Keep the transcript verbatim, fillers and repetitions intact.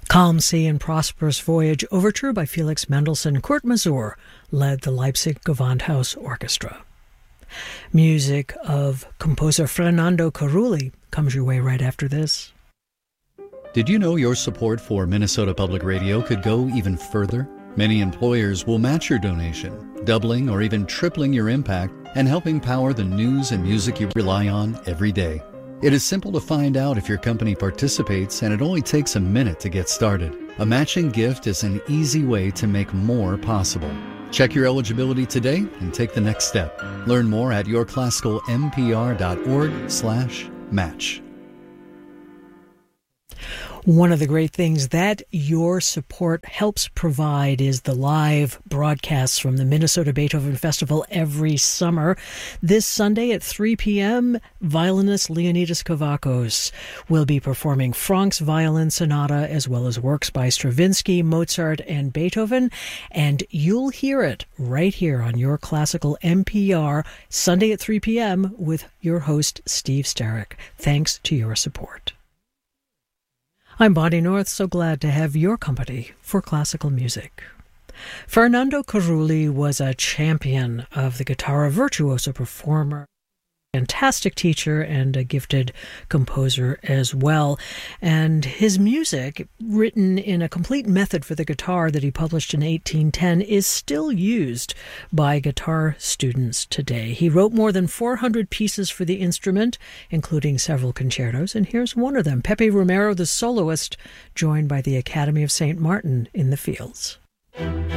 Calm Sea and Prosperous Voyage Overture by Felix Mendelssohn. Kurt Masur led the Leipzig Gewandhaus Orchestra. Music of composer Fernando Carulli comes your way right after this. Did you know your support for Minnesota Public Radio could go even further? Many employers will match your donation, doubling or even tripling your impact and helping power the news and music you rely on every day. It is simple to find out if your company participates, and it only takes a minute to get started. A matching gift is an easy way to make more possible. Check your eligibility today and take the next step. Learn more at yourclassicalmpr.org slash match. One of the great things that your support helps provide is the live broadcasts from the Minnesota Beethoven Festival every summer. This Sunday at three p.m., violinist Leonidas Kavakos will be performing Franck's Violin Sonata as well as works by Stravinsky, Mozart, and Beethoven. And you'll hear it right here on Your Classical N P R, Sunday at three p.m. with your host, Steve Starrick. Thanks to your support. I'm Bonnie North, so glad to have your company for classical music. Fernando Carulli was a champion of the guitar, a virtuoso performer, fantastic teacher, and a gifted composer as well. And his music, written in a complete method for the guitar that he published in eighteen ten, is still used by guitar students today. He wrote more than four hundred pieces for the instrument, including several concertos, and here's one of them, Pepe Romero, the soloist, joined by the Academy of Saint Martin in the Fields.